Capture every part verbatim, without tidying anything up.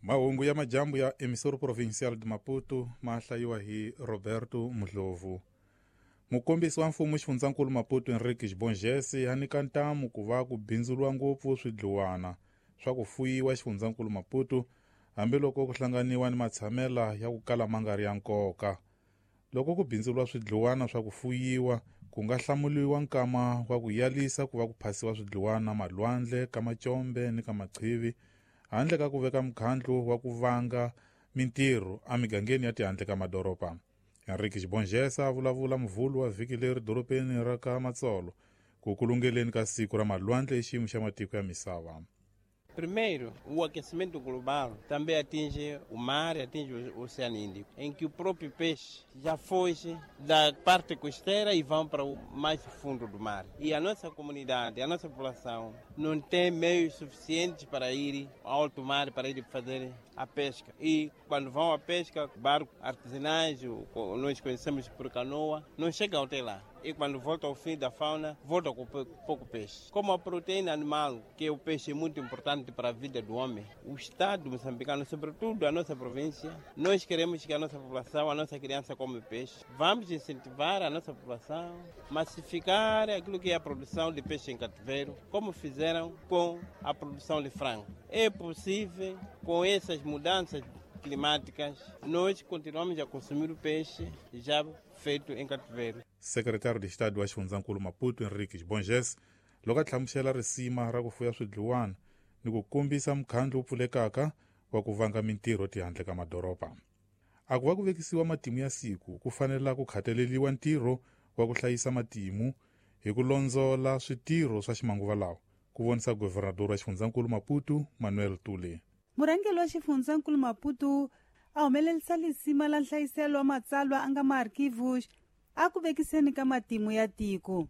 Mahungu ya majambu ya emissora provincial de Maputo ma hlayiwa hi Roberto Mudlovu. Mukombisi wa mfumo xifundzankulu Maputo Henrique Bonjesi a nyika ntamu ku va ku bindzuriwa ngopfu swidluwana swa ku fuyiwa xifundzankulu Maputo hambiloko ku hlanganiwa ni matshamela ya ku kala ma nga ri ya nkoka. Loko ku bindzuriwa swidluwana swa ku fuyiwa ku nga hlamuliwa nkama wa ku yalisa ku va ku phasiwa swidluwana malwandle ka macombe ni ka machivi handle ka ku veka mkhandlu wa ku vanga mintirho a migangeni ya tihandle ka madoropa. Henrique Bonjesi a vulavula muvhulu wa vhiki leri doropeni ra ka Matsolo ku kulungeleni ka siku ra malwandle hi xiyimo xa matiko ya misava. Primeiro, o aquecimento global também atinge o mar e atinge o Oceano Índico, em que o próprio peixe já foge da parte costeira e vão para o mais fundo do mar. E a nossa comunidade, a nossa população, não tem meios suficientes para ir ao alto mar, para ir fazer a pesca. E quando vão à pesca, barcos artesanais, o nós conhecemos por canoa, não chegam até lá. E quando volta ao fim da fauna, volta com pouco peixe. Como a proteína animal, que é o peixe muito importante para a vida do homem, o Estado moçambicano, sobretudo a nossa província, nós queremos que a nossa população, a nossa criança come peixe. Vamos incentivar a nossa população, massificar aquilo que é a produção de peixe em cativeiro, como fizeram com a produção de frango. É possível, com essas mudanças climáticas, nós continuamos a consumir o peixe já feito em cativeiro. Secretário de Estado wa xifundzankulu Maputo Henrique Bonjesi loko a hlamusela risima ra ku fuya swidluwana ni ku kombisa mkhandlu wu pfulekaka wa ku vanga mintirho tihandle ka madoropa. A ku va ku vekisiwa matimu ya siku ku fanela ku khataleliwa ntirho wa ku hlayisa matimu hi ku lonzola switirho swa ximanguva lawa, ku vonisa governador wa xifundzankulu Maputo Manuel Tule. Murhangeri wa xifundzankulu Maputo a humelerisa lisima la nhlayiselo wa matsalwa a nga maarkivux a ku vekiseni ka matimu ya tiko.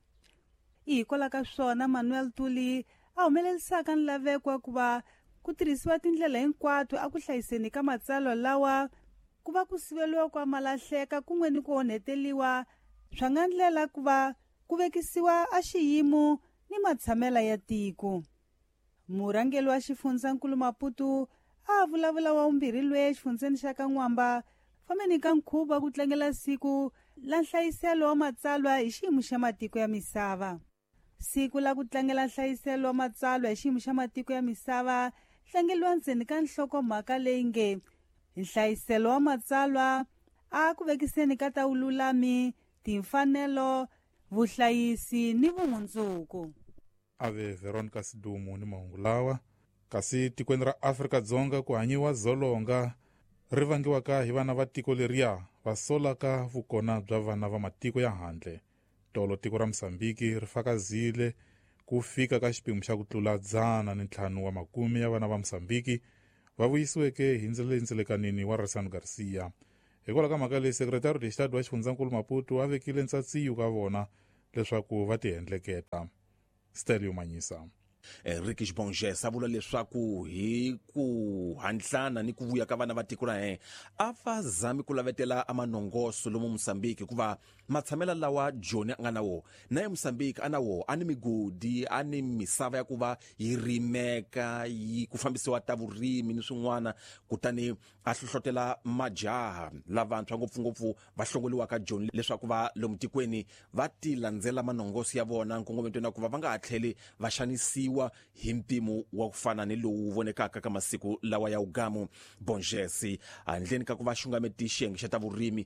Hikola ka swona Manuel Tuli a humelerisaka nlaveko wa ku va ku tirhisiwa tindlela hinkwato a ku hlayiseni ka matsalwa lawa ku va ku siveliwa kwa malahleka kun'weni ku onheteliwa swa nga ndlela ku va ku vekisiwa a xiyimo ni matshamela ya tiko. Murhangeri wa xifundzankulu Maputo a vulavula wa umbirhi lwe xifundzeni xa ka N'wamba fambeni ka nkhuvo ku tlangela siku la nhlayiselo wa matsalwa hi xiyimo xa matiko ya misava. Siku la ku tlangela nhlayiselo wa matsalwa hi xiyimo xa matiko ya misava tlangeliwa ndzeni ka nhlokomhaka leyi nge nhlayiselo wa matsalwa a ku vekiseni ka ta vululami, timfanelo, vuhlayisi ni vumundzuku. Ave Veronica Sidumu ni mahungu lawa. Kasi tikweni ra Afrika-Dzonga ku hanyiwa dzolonga ri vangiwaka hi vana va tiko leriya va solaka vukona bya vana va matiko ya handle. Tolo tiko ra Mosambiki ri fakazile ku fika ka xipimo xa ku tlula dzana ni ntlhanu wa makumi ya vana va Mosambiki va vuyisiweke hi ndlela leyi ndzelekanini wa Ressano Garcia. Hikola ka mhaka leyi sekretari de Estado wa xifundzankulu Maputo a vekile ntsatsilyo ka vona leswaku va tihendleketa. Stelio Manyisa. Henrique Bonjesi a vula leswaku hi ku hantlana ni ku vuya ka vana va tiko ra hina a va zami ku lavetela amanongoso lomu Mosambiki kuva matshamela lawa Joni a nga na wo na ye Mosambiki a na wo a ni migodi a ni misava ya ku va yi rimeka yi ku fambisiwa ta vurimi ni swin'wana kutani a hlohlotela majaha lavantshwa ngopfungopfu va hlongoliwaka Joni leswaku va lomu tikweni va ti landzela manongoso ya vona nkongometweni na ku va va nga ha tlheli va xanisiwa hi mpimo wa ku fana ni lowu vonekaka ka masiku lawa ya ugamu. Bonjesi handleni ka ku va xungameti xiyenge xa ta vurimi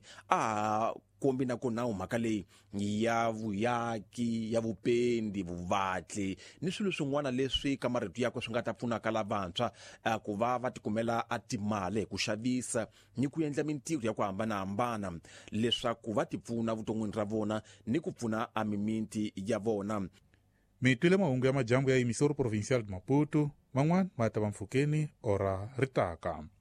a kombi na ku nawu mhaka leyi ya vuyaki ya vupendi vuvatli ni swilo swin'wana leswi ka marito yakwe swi nga ta pfunaka lavantshwa ku va va tikumela a timali hi ku xavisa ni ku endla mintirho ya ku hambanahambana leswaku va tipfuna vuton'wini ra vona ni ku pfuna a mimiti ya vona. Mi twile mahungu ya majambu ya emissora provincial de Maputo, man'wana ma ta va mpfhukeni ora ritaka.